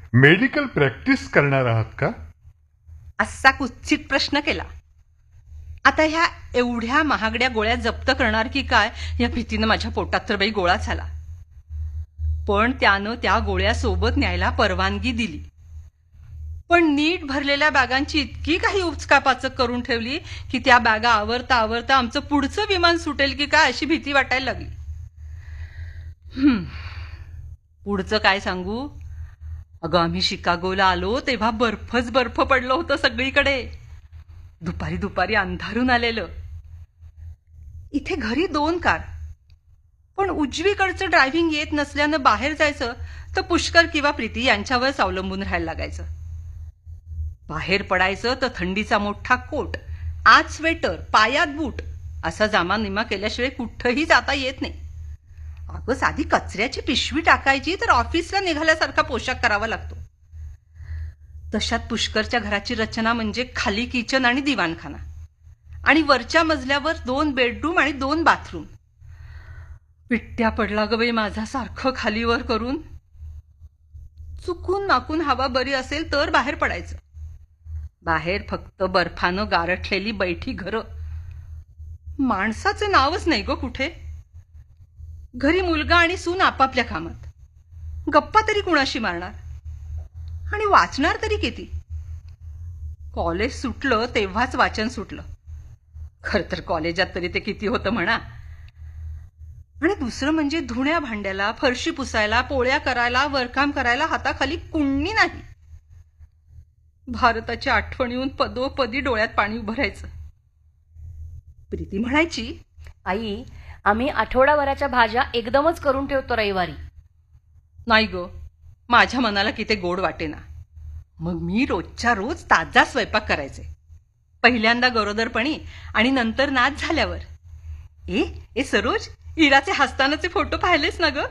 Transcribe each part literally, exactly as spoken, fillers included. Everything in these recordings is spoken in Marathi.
मेडिकल प्रॅक्टिस करणार आहात का? असा कुत्सित प्रश्न केला. आता ह्या एवढ्या महागड्या गोळ्या जप्त करणार की काय या भीतीनं माझ्या पोटात तर बाई गोळा झाला. पण त्यानं त्या गोळ्या सोबत न्यायला परवानगी दिली. पण नीट भरलेल्या बॅगांची इतकी काही उचकापाचक करून ठेवली की त्या बॅगा आवरता आवरता आमचं पुढचं विमान सुटेल की काय अशी भीती वाटायला लागली. हम्म पुढचं काय सांगू. अगं आम्ही शिकागोला आलो तेव्हा बर्फच बर्फ पडलं होतं सगळीकडे. दुपारी दुपारी अंधारून आलेलं. इथे घरी दोन कार, पण उजवीकडचं ड्रायव्हिंग येत नसल्यानं बाहेर जायचं तर पुष्कर किंवा प्रीती यांच्यावरच अवलंबून राहायला लागायचं. बाहेर पडायचं तर थंडीचा मोठा कोट, आत स्वेटर, पायात बूट असा जामा निमा केल्याशिवाय कुठंही जाता येत नाही. अगं साधी कचऱ्याची पिशवी टाकायची तर ऑफिसला निघाल्यासारखा पोशाख करावा लागतो. तशात पुष्करच्या घराची रचना म्हणजे खाली किचन आणि दिवाणखाना आणि वरच्या मजल्यावर दोन बेडरूम आणि दोन बाथरूम. पिट्ट्या पडला ग बाई माझा सारखं खालीवर करून. चुकून माकून हवा बरी असेल तर बाहेर पडायचं. बाहेर फक्त बर्फानं गारठलेली बैठी घरं. माणसाचं नावच नाही ग कुठे. घरी मुलगा आणि सून आपापल्या कामात. गप्पा तरी कुणाशी मारणार आणि वाचणार तरी किती. कॉलेज सुटलं तेव्हाच वाचन सुटलं. खर तर कॉलेजात तरी ते किती होतं म्हणा. आणि दुसरं म्हणजे धुण्या भांड्याला, फरशी पुसायला, पोळ्या करायला, वरकाम करायला हाताखाली कुण्णी नाही. भारताची आठवण येऊन पदोपदी डोळ्यात पाणी उभं राहायचं. प्रीती म्हणायची, आई आम्ही आठवडाभराच्या भाज्या एकदमच करून ठेवतो रविवारी. नाही ग, माझ्या मनाला किती गोड वाटेना. मग मी रोजच्या रोज ताजा स्वयंपाक करायचे. पहिल्यांदा गरोदरपणी आणि नंतर नाच झाल्यावर. ए ए सरोज, इराचे हसतानाचे फोटो पाहिलेस ना ग.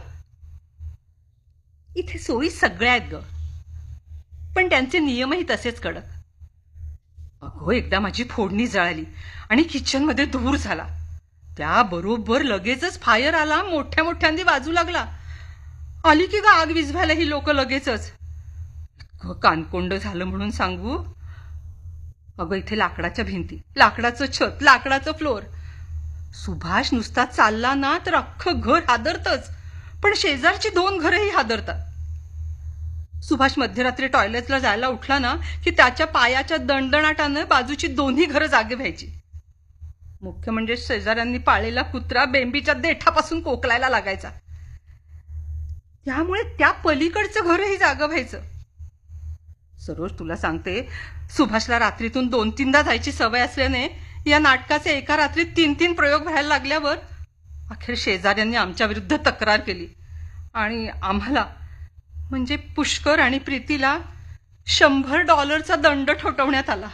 इथे सोयी सगळ्या आहेत ग, पण त्यांचे नियमही तसेच कडक. अगो एकदा माझी फोडणी जळाली आणि किचनमध्ये धूर झाला. त्याबरोबर लगेचच फायर आला, मोठ्या मोठ्यांदी वाजू लागला. आली की ग आग विझवायला ही लोक लगेचच. कानकोंड झालं म्हणून सांगू. अगं इथे लाकडाच्या भिंती, लाकडाचं छत, लाकडाचं फ्लोर. सुभाष नुसता चालला ना तर अख्खं घर हादरतच, पण शेजारची दोन घरही हादरतात. सुभाष मध्यरात्री टॉयलेटला जायला उठला ना की त्याच्या पायाच्या दणदणाटानं बाजूची दोन्ही घरं जागे व्हायची. मुख्य म्हणजे शेजाऱ्यांनी पाळलेला कुत्रा बेंबीच्या देठापासून कोकलायला लागायचा. त्यामुळे त्या पलीकडचं घरही जागं व्हायचं. सरोज तुला सांगते, सुभाषला रात्रीतून दोन तीनदा जायची सवय असल्याने या नाटकाचे एका रात्रीत तीन तीन प्रयोग व्हायला लागल्यावर अखेर शेजाऱ्यांनी आमच्या विरुद्ध तक्रार केली आणि आम्हाला म्हणजे पुष्कर आणि प्रीतीला शंभर डॉलरचा दंड ठोठवण्यात आला.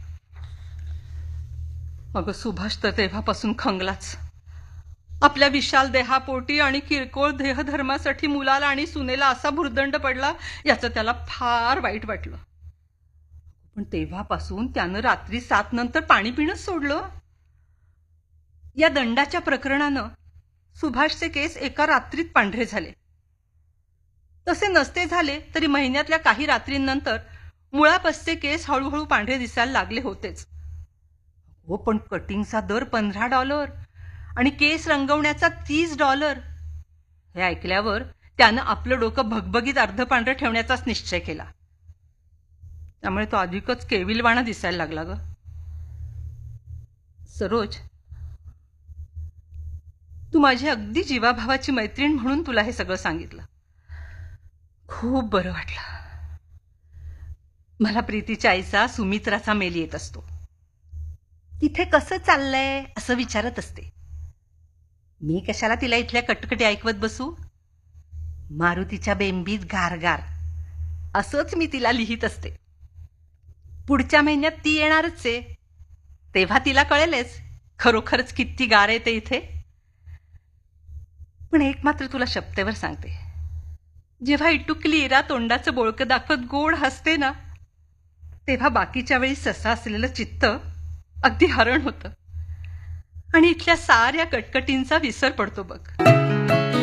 अगं सुभाष तर तेव्हापासून खंगलाच. आपल्या विशाल देहापोटी आणि किरकोळ देहधर्मासाठी मुलाला आणि सुनेला असा भुर्दंड पडला याचं त्याला फार वाईट वाटलं. पण तेव्हापासून त्यानं रात्री सात नंतर पाणी पिणंच सोडलं. या दंडाच्या प्रकरणानं सुभाषचे केस एका रात्रीत पांढरे झाले. तसे नसते झाले तरी महिन्यातल्या काही रात्रींनंतर मुळापासचे केस हळूहळू पांढरे दिसायला लागले होतेच. हो पण कटिंगचा दर पंधरा डॉलर आणि केस रंगवण्याचा तीस डॉलर हे ऐकल्यावर त्यानं आपलं डोकं भगभगीत अर्ध पांढरं ठेवण्याचाच निश्चय केला. त्यामुळे तो अधिकच केविलवाणा दिसायला लागला ग. सरोज, तू माझी अगदी जीवाभावाची मैत्रीण म्हणून तुला हे सगळं सांगितलं. खूप बरं वाटलं. मला प्रीतीच्या आईचा सुमित्राचा मेल येत असतो. तिथे कसं चाललंय असं विचारत असते. मी कशाला तिला इथल्या कटकटी ऐकवत बसू. मारुतीच्या बेंबीत गारगार असंच मी तिला लिहित असते. पुढच्या महिन्यात ती येणारच आहे, तेव्हा तिला कळेलच खरोखरच किती गार आहे ते इथे. पण एक मात्र तुला शपथेवर सांगते, जेव्हा इटुकली इरा तोंडाचं बोळकं दाखवत गोड हसते ना, तेव्हा बाकीच्या वेळी ससा असलेलं चित्त अगदी हरण होतं आणि इथल्या साऱ्या कटकटींचा विसर पडतो बघ.